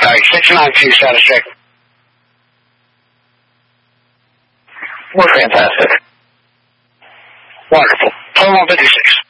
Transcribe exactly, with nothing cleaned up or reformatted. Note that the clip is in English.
right, six nine two status check. We're fantastic. Wonderful. Total one fifty-six.